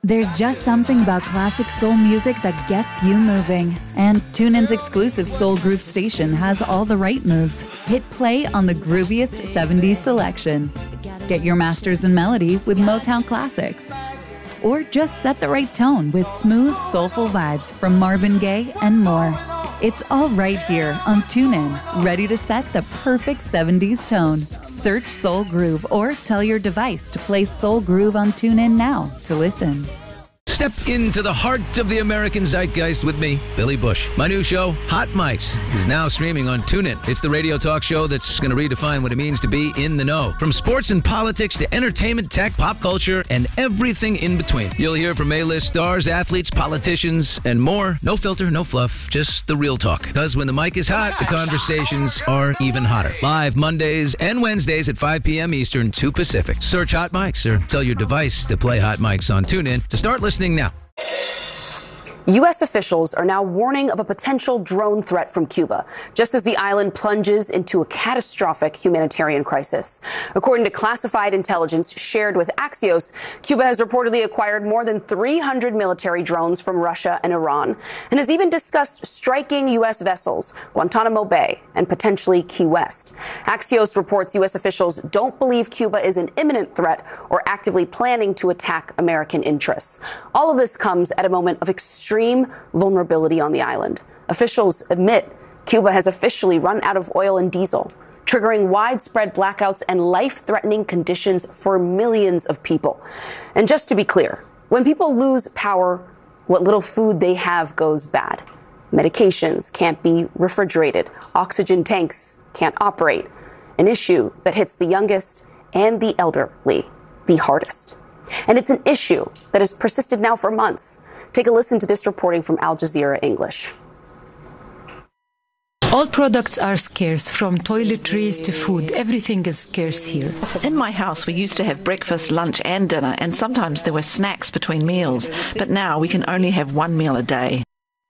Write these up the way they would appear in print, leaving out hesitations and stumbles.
There's just something about classic soul music that gets you moving. And TuneIn's exclusive Soul Groove station has all the right moves. Hit play on the grooviest 70s selection. Get your masters in melody with Motown classics. Or just set the right tone with smooth, soulful vibes from Marvin Gaye and more. It's all right here on TuneIn, ready to set the perfect 70s tone. Search Soul Groove or tell your device to play Soul Groove on TuneIn now to listen. Step into the heart of the American zeitgeist with me, Billy Bush. My new show, Hot Mics, is now streaming on TuneIn. It's the radio talk show that's going to redefine what it means to be in the know. From sports and politics to entertainment, tech, pop culture, and everything in between. You'll hear from A-list stars, athletes, politicians, and more. No filter, no fluff, just the real talk. Because when the mic is hot, the conversations are even hotter. Live Mondays and Wednesdays at 5 p.m. Eastern, 2 Pacific. Search Hot Mics or tell your device to play Hot Mics on TuneIn to start listening now. U.S. officials are now warning of a potential drone threat from Cuba, just as the island plunges into a catastrophic humanitarian crisis. According to classified intelligence shared with Axios, Cuba has reportedly acquired more than 300 military drones from Russia and Iran, and has even discussed striking U.S. vessels, Guantanamo Bay, and potentially Key West. Axios reports U.S. officials don't believe Cuba is an imminent threat or actively planning to attack American interests. All of this comes at a moment of extreme vulnerability on the island. Officials admit Cuba has officially run out of oil and diesel, triggering widespread blackouts and life-threatening conditions for millions of people. And just to be clear, when people lose power, what little food they have goes bad. Medications can't be refrigerated. Oxygen tanks can't operate. An issue that hits the youngest and the elderly the hardest. And it's an issue that has persisted now for months. Take a listen to this reporting from Al Jazeera English. All products are scarce, from toiletries to food. Everything is scarce here. In my house, we used to have breakfast, lunch and dinner, and sometimes there were snacks between meals. But now we can only have one meal a day.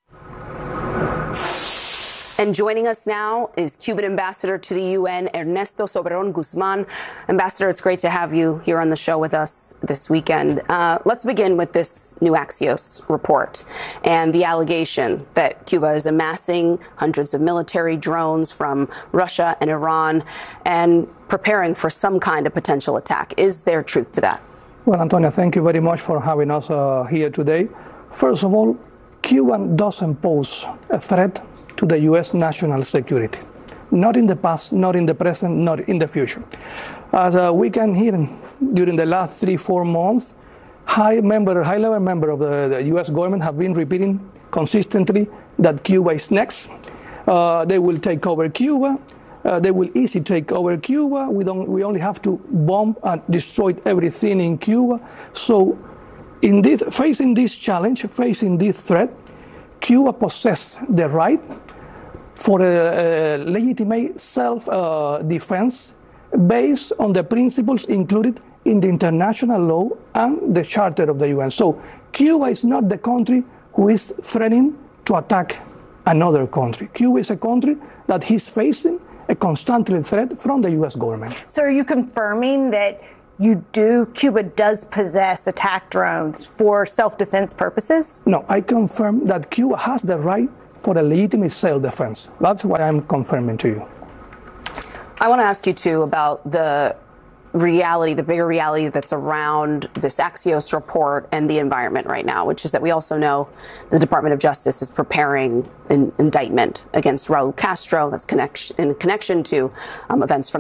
And joining us now is Cuban Ambassador to the UN, Ernesto Soberon Guzman. Ambassador, it's great to have you here on the show with us this weekend. Let's begin with this new Axios report and the allegation that Cuba is amassing hundreds of military drones from Russia and Iran and preparing for some kind of potential attack. Is there truth to that? Well, Antonia, thank you very much for having us here today. First of all, Cuba doesn't pose a threat to the U.S. national security. Not in the past, not in the present, not in the future. As we can hear during the last 3-4 months, high-level member of the U.S. government have been repeating consistently that Cuba is next. They will take over Cuba. They will easily take over Cuba. We only have to bomb and destroy everything in Cuba. So facing this challenge, facing this threat, Cuba possesses the right for a legitimate self-defense based on the principles included in the international law and the Charter of the UN. So Cuba is not the country who is threatening to attack another country. Cuba is a country that is facing a constant threat from the U.S. government. So are you confirming that Cuba does possess attack drones for self-defense purposes? No, I confirm that Cuba has the right for a legitimate self-defense. That's what I'm confirming to you. I want to ask you, too, about the reality, the bigger reality that's around this Axios report and the environment right now, which is that we also know the Department of Justice is preparing an indictment against Raul Castro that's in connection to events from